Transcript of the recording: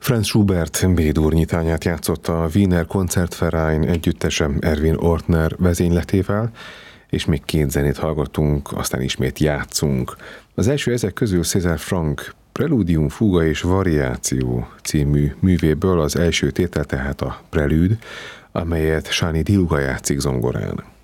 Franz Schubert B-dur nyitányát játszotta a Wiener Konzertverein együttese Erwin Ortner vezényletével, és még két zenét hallgattunk, aztán ismét játszunk. Az első ezek közül César Franck Preludium, Fuga és Variáció című művéből az első tétel, tehát a Prelüd, amelyet Sáni Diluga játszik zongorán.